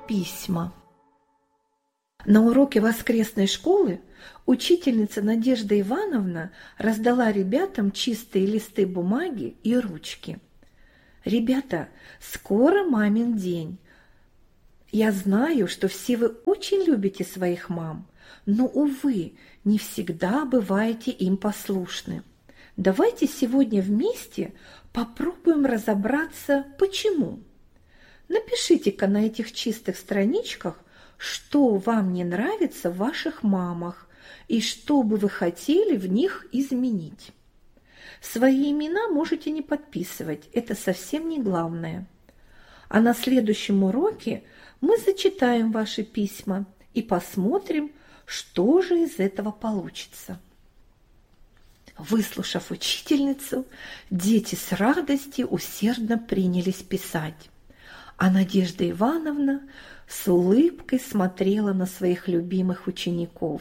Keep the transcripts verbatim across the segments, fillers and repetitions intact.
Письма. На уроке воскресной школы учительница Надежда Ивановна раздала ребятам чистые листы бумаги и ручки. «Ребята, скоро мамин день. Я знаю, что все вы очень любите своих мам, но, увы, не всегда бываете им послушны. Давайте сегодня вместе попробуем разобраться, почему. Напишите-ка на этих чистых страничках, что вам не нравится в ваших мамах и что бы вы хотели в них изменить. Свои имена можете не подписывать, это совсем не главное. А на следующем уроке мы зачитаем ваши письма и посмотрим, что же из этого получится». Выслушав учительницу, дети с радостью усердно принялись писать, а Надежда Ивановна с улыбкой смотрела на своих любимых учеников.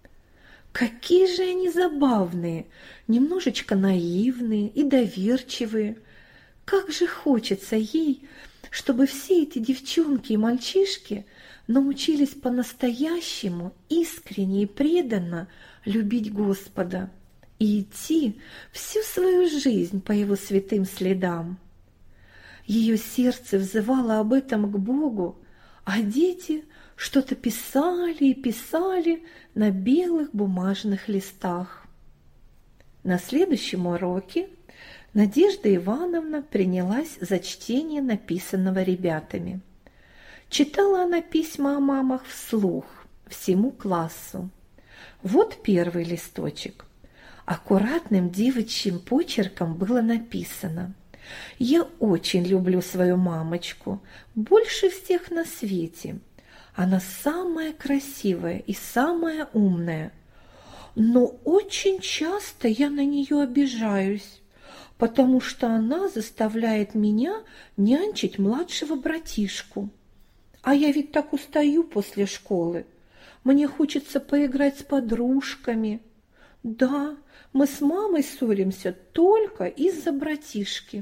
Какие же они забавные, немножечко наивные и доверчивые. Как же хочется ей, чтобы все эти девчонки и мальчишки научились по-настоящему, искренне и преданно любить Господа и идти всю свою жизнь по Его святым следам. Ее сердце взывало об этом к Богу, а дети что-то писали и писали на белых бумажных листах. На следующем уроке Надежда Ивановна принялась за чтение написанного ребятами. Читала она письма о мамах вслух всему классу. Вот первый листочек. Аккуратным девичьим почерком было написано: «Я очень люблю свою мамочку, больше всех на свете. Она самая красивая и самая умная. Но очень часто я на нее обижаюсь, потому что она заставляет меня нянчить младшего братишку. А я ведь так устаю после школы. Мне хочется поиграть с подружками. Да, мы с мамой ссоримся только из-за братишки».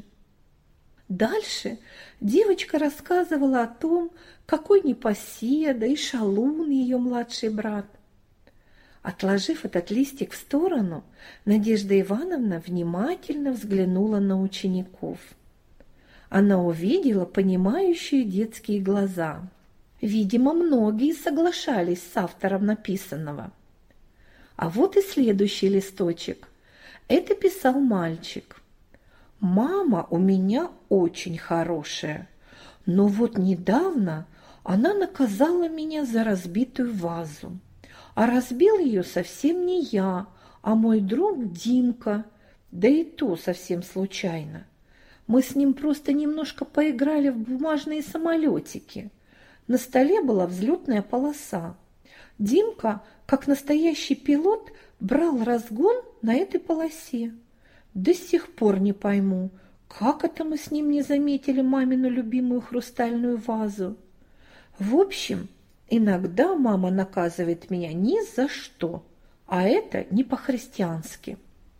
Дальше девочка рассказывала о том, какой непоседа и шалун ее младший брат. Отложив этот листик в сторону, Надежда Ивановна внимательно взглянула на учеников. Она увидела понимающие детские глаза. Видимо, многие соглашались с автором написанного. А вот и следующий листочек. Это писал мальчик. «Мама у меня очень хорошая, но вот недавно она наказала меня за разбитую вазу. А разбил ее совсем не я, а мой друг Димка, да и то совсем случайно. Мы с ним просто немножко поиграли в бумажные самолетики. На столе была взлетная полоса. Димка, как настоящий пилот, брал разгон на этой полосе. До сих пор не пойму, как это мы с ним не заметили мамину любимую хрустальную вазу. В общем, иногда мама наказывает меня ни за что, а это не по-христиански».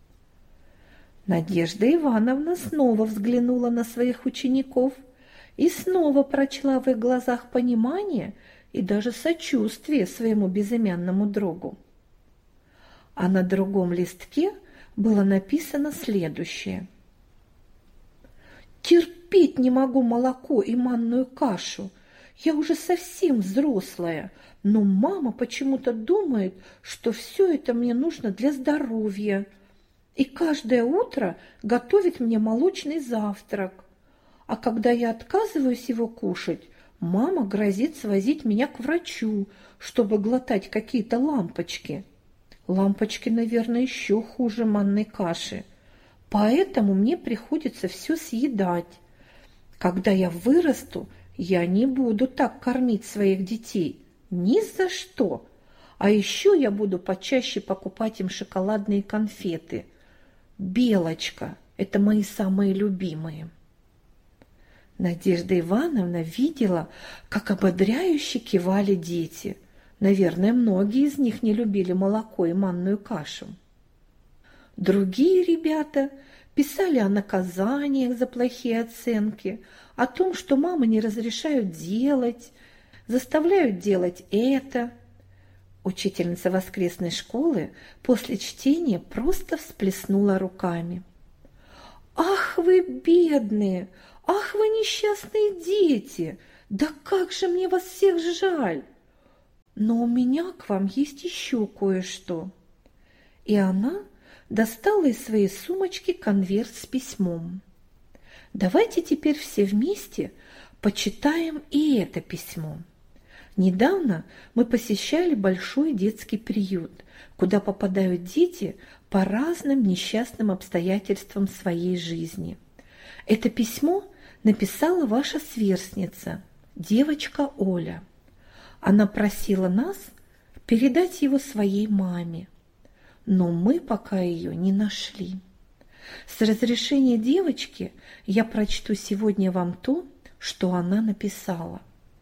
Надежда Ивановна снова взглянула на своих учеников и снова прочла в их глазах понимание и даже сочувствие своему безымянному другу. А на другом листке было написано следующее: «Терпеть не могу молоко и манную кашу. Я уже совсем взрослая, но мама почему-то думает, что все это мне нужно для здоровья. И каждое утро готовит мне молочный завтрак. А когда я отказываюсь его кушать, мама грозит свозить меня к врачу, чтобы глотать какие-то лампочки. Лампочки, наверное, еще хуже манной каши. Поэтому мне приходится все съедать. Когда я вырасту, я не буду так кормить своих детей. Ни за что. А еще я буду почаще покупать им шоколадные конфеты. Белочка – это мои самые любимые». Надежда Ивановна видела, как ободряюще кивали дети. Наверное, многие из них не любили молоко и манную кашу. Другие ребята писали о наказаниях за плохие оценки, о том, что мамы не разрешают делать, заставляют делать это. Учительница воскресной школы после чтения просто всплеснула руками. «Ах вы бедные! Ах вы несчастные дети! Да как же мне вас всех жаль! Но у меня к вам есть еще кое-что». И она достала из своей сумочки конверт с письмом. Давайте теперь все вместе почитаем и это письмо. Недавно мы посещали большой детский приют, куда попадают дети по разным несчастным обстоятельствам своей жизни. Это письмо написала ваша сверстница, девочка Оля. Она просила нас передать его своей маме, но мы пока ее не нашли. С разрешения девочки я прочту сегодня вам то, что она написала.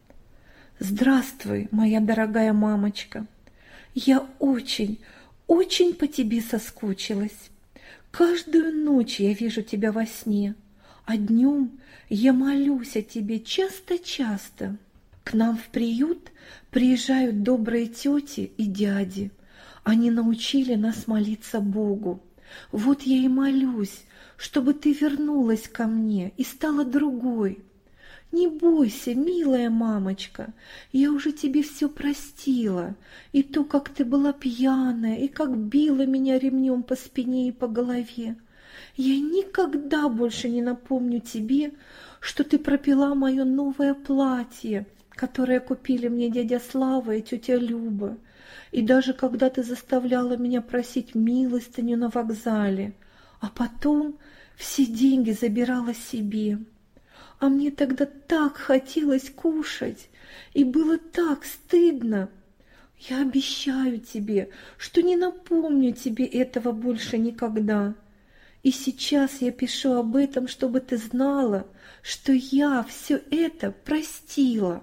«Здравствуй, моя дорогая мамочка. Я очень, очень по тебе соскучилась. Каждую ночь я вижу тебя во сне, а днем я молюсь о тебе часто-часто. К нам в приют приезжают добрые тети и дяди. Они научили нас молиться Богу. Вот я и молюсь, чтобы ты вернулась ко мне и стала другой. Не бойся, милая мамочка, я уже тебе все простила, и то, как ты была пьяная, и как била меня ремнем по спине и по голове. Я никогда больше не напомню тебе, что ты пропила мое новое платье, которое купили мне дядя Слава и тетя Люба, и даже когда ты заставляла меня просить милостыню на вокзале, а потом все деньги забирала себе. А мне тогда так хотелось кушать, и было так стыдно. Я обещаю тебе, что не напомню тебе этого больше никогда. И сейчас я пишу об этом, чтобы ты знала, что я все это простила.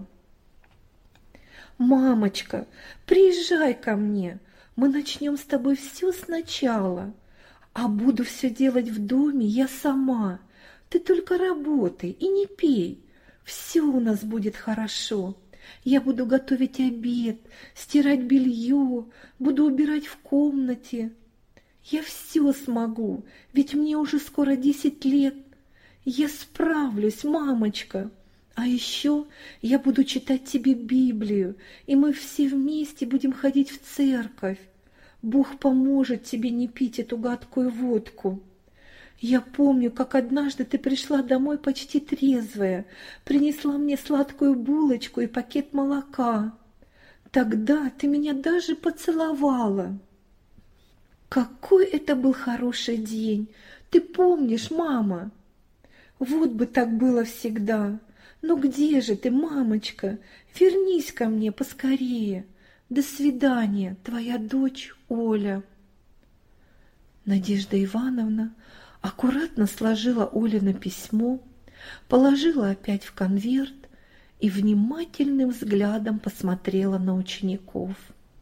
Мамочка, приезжай ко мне, мы начнем с тобой все сначала, а буду все делать в доме я сама. Ты только работай и не пей, все у нас будет хорошо. Я буду готовить обед, стирать белье, буду убирать в комнате. Я все смогу, ведь мне уже скоро десять лет. Я справлюсь, мамочка. А еще я буду читать тебе Библию, и мы все вместе будем ходить в церковь. Бог поможет тебе не пить эту гадкую водку. Я помню, как однажды ты пришла домой почти трезвая, принесла мне сладкую булочку и пакет молока. Тогда ты меня даже поцеловала. Какой это был хороший день! Ты помнишь, мама? Вот бы так было всегда. Ну где же ты, мамочка? Вернись ко мне поскорее. До свидания, твоя дочь Оля. Надежда Ивановна аккуратно сложила Олино письмо, положила опять в конверт и внимательным взглядом посмотрела на учеников.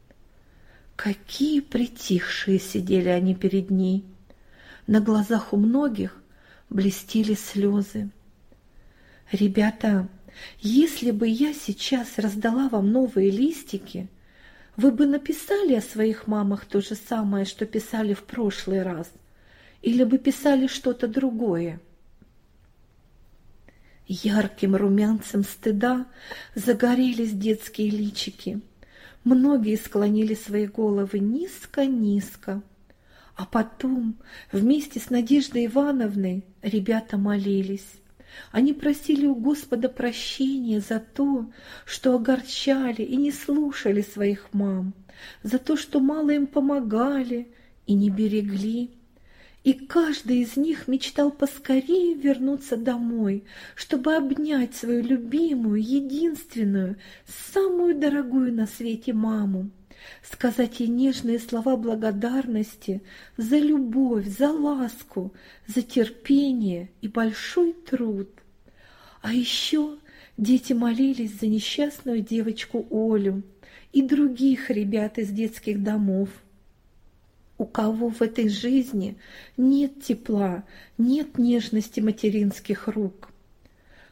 Какие притихшие сидели они перед ней. На глазах у многих блестели слезы. «Ребята, если бы я сейчас раздала вам новые листики, вы бы написали о своих мамах то же самое, что писали в прошлый раз, или бы писали что-то другое?» Ярким румянцем стыда загорелись детские личики. Многие склонили свои головы низко-низко. А потом вместе с Надеждой Ивановной ребята молились. Они просили у Господа прощения за то, что огорчали и не слушали своих мам, за то, что мало им помогали и не берегли. И каждый из них мечтал поскорее вернуться домой, чтобы обнять свою любимую, единственную, самую дорогую на свете маму, сказать ей нежные слова благодарности за любовь, за ласку, за терпение и большой труд. А еще дети молились за несчастную девочку Олю и других ребят из детских домов. У кого в этой жизни нет тепла, нет нежности материнских рук?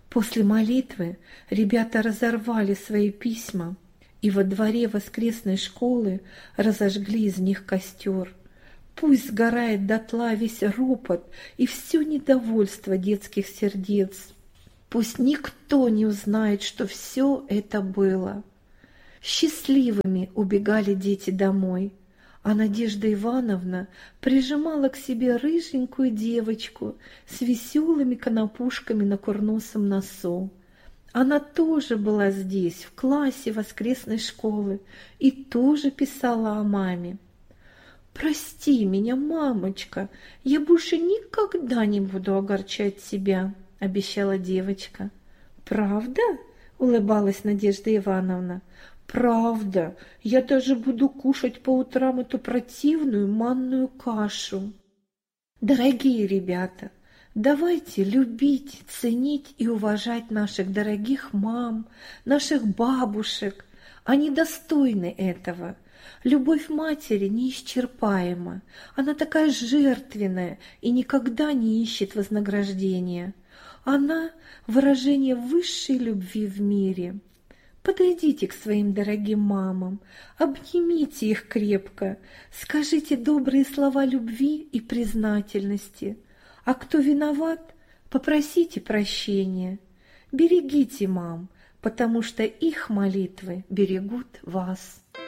После молитвы ребята разорвали свои письма и во дворе воскресной школы разожгли из них костер. Пусть сгорает дотла весь ропот и все недовольство детских сердец. Пусть никто не узнает, что все это было. Счастливыми убегали дети домой, а Надежда Ивановна прижимала к себе рыженькую девочку с веселыми конопушками на курносом носу. Она тоже была здесь, в классе воскресной школы, и тоже писала о маме. «Прости меня, мамочка, я больше никогда не буду огорчать тебя», — обещала девочка. «Правда?» — улыбалась Надежда Ивановна. «Правда, я даже буду кушать по утрам эту противную манную кашу». Дорогие ребята, давайте любить, ценить и уважать наших дорогих мам, наших бабушек. Они достойны этого. Любовь матери неисчерпаема. Она такая жертвенная и никогда не ищет вознаграждения. Она – выражение высшей любви в мире. Подойдите к своим дорогим мамам, обнимите их крепко, скажите добрые слова любви и признательности. А кто виноват, попросите прощения. Берегите мам, потому что их молитвы берегут вас.